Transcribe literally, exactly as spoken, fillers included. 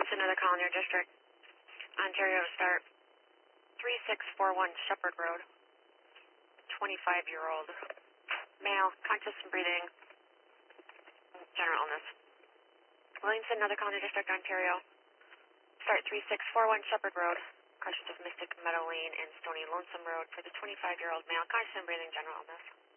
Wilson, another Collier District, Ontario to start. three six four one Shepherd Road. twenty-five-year-old male, conscious and breathing, general illness. Williamson, another Collier District, Ontario. Start three six four one Shepherd Road. Questions of Mystic Meadow Lane and Stony Lonesome Road for the twenty-five-year-old male, conscious and breathing, general illness.